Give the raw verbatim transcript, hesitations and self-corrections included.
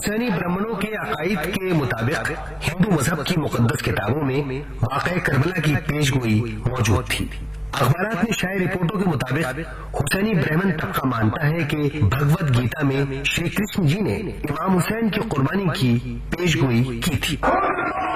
हुसैनी ब्राह्मणों के अकायद के मुताबिक हिंदू मजहब की मुकद्दस किताबों में वाक़या करबला की पेशगोई मौजूद थी। अखबारात में शाये रिपोर्टों के मुताबिक हुसैनी ब्राह्मण तबका मानता है कि भगवत गीता में श्री कृष्ण जी ने इमाम हुसैन की कुर्बानी की पेशगोई की थी।